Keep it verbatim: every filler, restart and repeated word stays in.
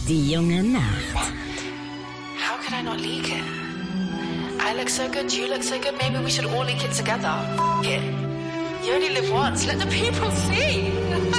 Die junge Nacht. How could I not leak it? I look so good, you look so good, maybe we should all leak it together. Yeah. You only live once, let the people see.